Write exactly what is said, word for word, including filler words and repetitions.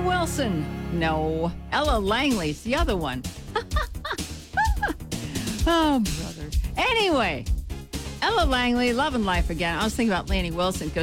Wilson. No. Ella Langley's the other one. Oh, brother. Anyway, Ella Langley, Love and Life Again. I was thinking about Lainey Wilson because